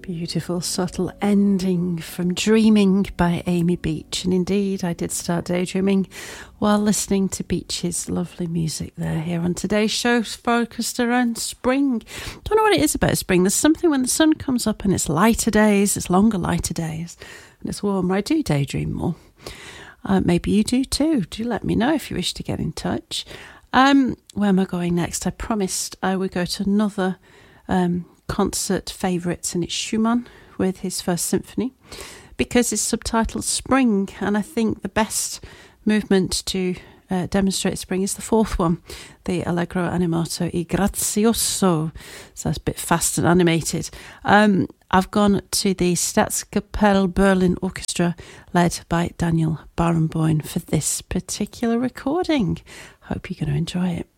Beautiful, subtle ending from Dreaming by Amy Beach. And indeed, I did start daydreaming while listening to Beach's lovely music there. Here on today's show, focused around spring. Don't know what it is about spring. There's something when the sun comes up and it's lighter days, it's longer lighter days, and it's warmer. I do daydream more. Maybe you do too. Do let me know if you wish to get in touch. Where am I going next? I promised I would go to another concert favourites, and it's Schumann with his first symphony, because it's subtitled Spring, and I think the best movement to demonstrate spring is the fourth one, the Allegro animato e grazioso. So that's a bit fast and animated. I've gone to the Staatskapelle Berlin Orchestra, led by Daniel Barenboim, for this particular recording. Hope you're going to enjoy it.